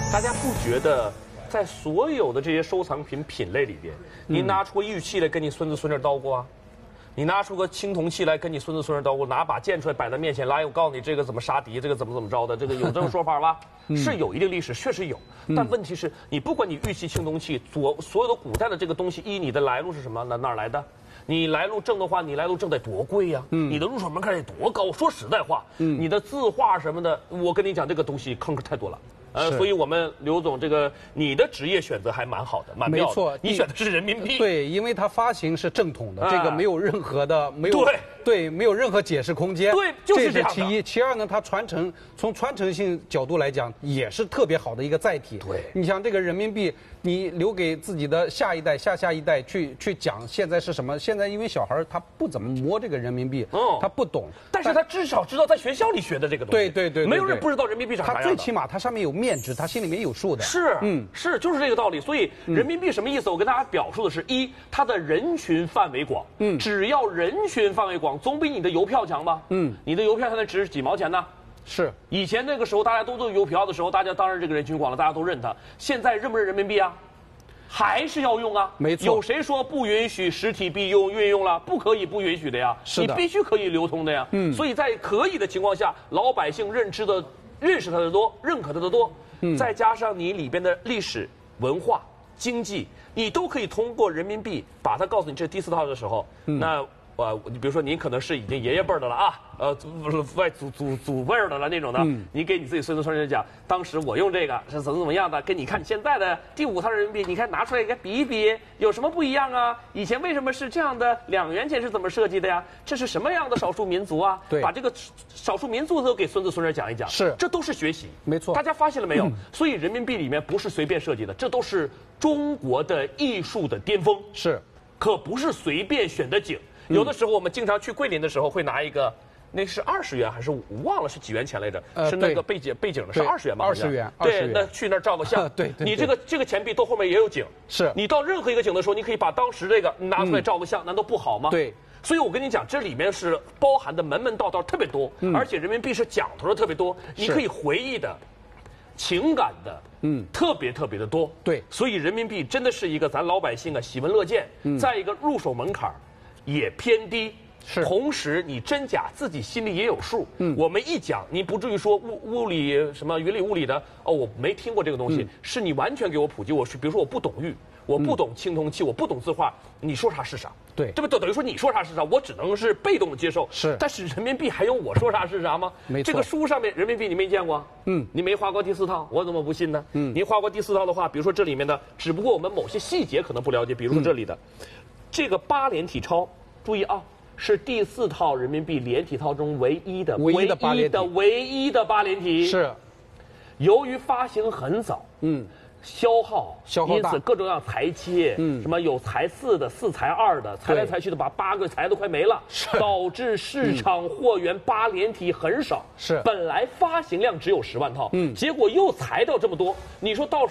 大家不觉得，在所有的这些收藏品品类里边，你拿出个玉器来跟你孙子孙女叨过啊？你拿出个青铜器来跟你孙子孙女叨过，拿把剑出来摆在面前，来，我告诉你这个怎么杀敌，这个怎么着的，这个有这种说法吧？是有一定历史，确实有。但问题是你不管你玉器、青铜器，所有的古代的这个东西，你的来路是什么？哪儿来的？你来路正的话，你来路正得多贵呀、你的入手门槛得多高？说实在话，你的字画什么的，我跟你讲，这个东西坑太多了。所以我们刘总，这个你的职业选择还蛮好的，蛮妙的。 没错， 你选的是人民币。 对，因为它发行是正统的，这个没有任何的没有任何解释空间。 对，就是这样的。 这是其一，其二呢，它从传承性角度来讲，也是特别好的一个载体。 对， 你像这个人民币，你留给自己的下一代、下一代去讲现在是什么？现在因为小孩他不怎么摸这个人民币，他不懂， 但是他至少知道在学校里学的这个东西。 对， 没有人不知道人民币长啥样的。 他最起码它上面有面值，他心里面有数的。 是，就是这个道理。所以人民币什么意思？我跟大家表述的是：一，它的人群范围广，只要人群范围广，总比你的邮票强吧？你的邮票现在值几毛钱呢？ 是，以前那个时候大家都做邮票的时候，大家当然这个人群广了，大家都认它。现在认不认人民币啊？还是要用啊， 没错。 有谁说不允许实体币运用了？不可以不允许的呀， 是的， 你必须可以流通的呀。所以在可以的情况下，老百姓认识它的多，认可它的多，再加上你里边的历史文化、经济，你都可以通过人民币把它告诉你这是第四套的时候，那。你比如说，您可能是已经爷爷辈儿的了啊，外祖辈儿的了那种的，你给你自己孙子孙女讲，当时我用这个是怎么样的，跟你看现在的第五套人民币，你看拿出来给比一比，有什么不一样啊？以前为什么是这样的？2元钱是怎么设计的呀？这是什么样的少数民族啊？ 对， 把这个少数民族都给孙子孙女讲一讲，这都是学习， 没错。 大家发现了没有？所以人民币里面不是随便设计的，这都是中国的艺术的巅峰，可不是随便选的景。有的时候我们经常去桂林的时候会拿一个，那是20元还是忘了是几元钱来着？是那个背景的是20元吧 ？20元。 对，那去那儿照个相。 对。 你这个钱币都后面也有景。你到任何一个景的时候，你可以把当时这个拿出来照个相，难道不好吗？ 对。 所以我跟你讲，这里面是包含的门道特别多，而且人民币是讲头的特别多，你可以回忆的、情感的，特别的多。 对。 所以人民币真的是一个咱老百姓啊喜闻乐见，再一个入手门槛也偏低，同时你真假自己心里也有数。我们一讲，你不至于说物理什么云里雾里的我没听过这个东西，是你完全给我普及。比如说我不懂玉，我不懂青铜器，我不懂字画，你说啥是啥。 对， 这不等于说你说啥是啥，我只能是被动的接受。但是人民币还用我说啥是啥吗？ 没错。 这个书上面人民币你没见过？你没画过第4套，我怎么不信呢？你画过第4套的话，比如说这里面的，只不过我们某些细节可能不了解，比如说这里的。这个8连体钞，注意啊，是第4套人民币连体钞中唯一的8连体。 是， 由于发行很早，消耗因此各种各样裁切，什么有裁4的、4裁2的，裁来裁去的，把8个裁都快没了，导致市场货源8连体很少。本来发行量只有10万套，结果又裁掉这么多，你说到时候